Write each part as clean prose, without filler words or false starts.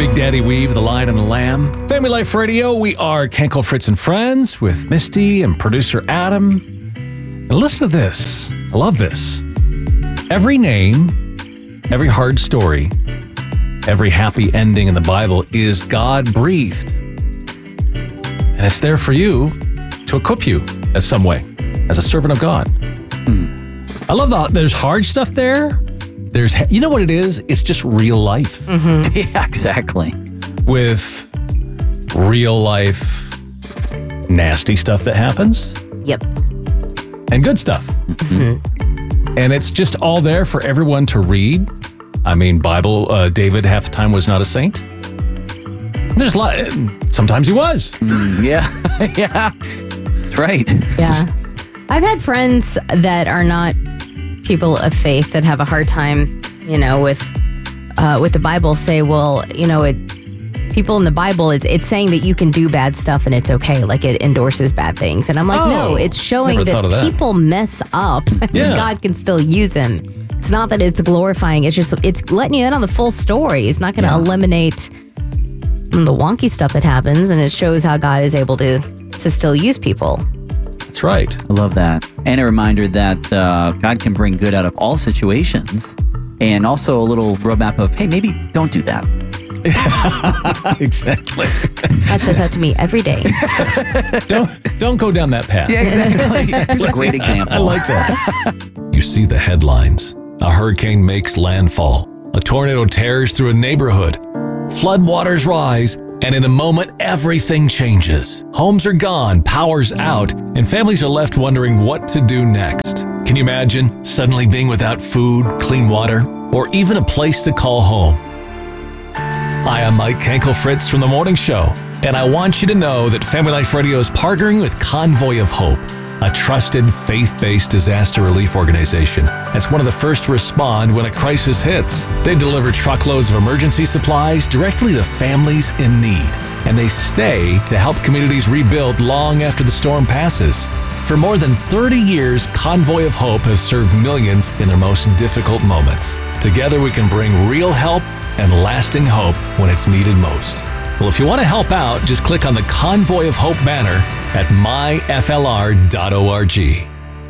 Big Daddy Weave, The Lion and the Lamb. Family Life Radio, we are Kenkel, Fritz, and Friends with Misty and producer Adam. And listen to this. I love this. Every name, every hard story, every happy ending in the Bible is God-breathed. And it's there for you to equip you as some way, as a servant of God. I love that there's hard stuff there. You know what it is? It's just real life. Mm-hmm. Yeah, exactly. With real life nasty stuff that happens. Yep. And good stuff. Mm-hmm. And it's just all there for everyone to read. I mean, David half the time was not a saint. There's a lot. Sometimes he was. Yeah. Yeah. That's right. Yeah. I've had friends that are not people of faith that have a hard time, with the Bible say, well, people in the Bible, it's saying that you can do bad stuff and it's okay. Like it endorses bad things. And I'm like, no, it's showing that people mess up and God can still use them. It's not that it's glorifying. It's letting you in on the full story. It's not going to eliminate the wonky stuff that happens. And it shows how God is able to still use people. That's right. I love that. And a reminder that God can bring good out of all situations. And also a little roadmap of, hey, maybe don't do that. Exactly. That says that to me every day. Don't go down that path. Yeah, exactly. Here's a great example. I like that. You see the headlines. A hurricane makes landfall. A tornado tears through a neighborhood. Floodwaters rise. And in a moment, everything changes. Homes are gone, power's out, and families are left wondering what to do next. Can you imagine suddenly being without food, clean water, or even a place to call home? Hi, I'm Mike Kenkel Fritz from The Morning Show, and I want you to know that Family Life Radio is partnering with Convoy of Hope, a trusted faith-based disaster relief organization that's one of the first to respond when a crisis hits. They deliver truckloads of emergency supplies directly to families in need, and they stay to help communities rebuild long after the storm passes. For more than 30 years, Convoy of Hope has served millions in their most difficult moments. Together we can bring real help and lasting hope when it's needed most. Well, if you want to help out, just click on the Convoy of Hope banner at myflr.org.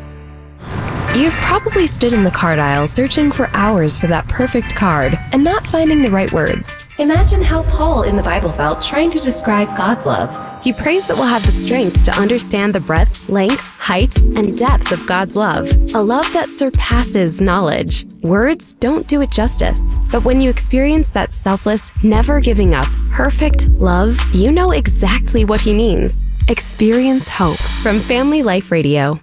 You've probably stood in the card aisle searching for hours for that perfect card and not finding the right words. Imagine how Paul in the Bible felt trying to describe God's love. He prays that we'll have the strength to understand the breadth, length, height, and depth of God's love. A love that surpasses knowledge. Words don't do it justice. But when you experience that selfless, never giving up, perfect love, you know exactly what he means. Experience hope from Family Life Radio.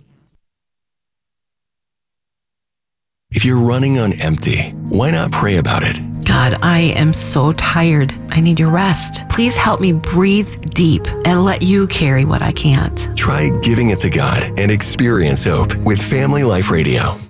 If you're running on empty, why not pray about it? God, I am so tired. I need your rest. Please help me breathe deep and let you carry what I can't. Try giving it to God and experience hope with Family Life Radio.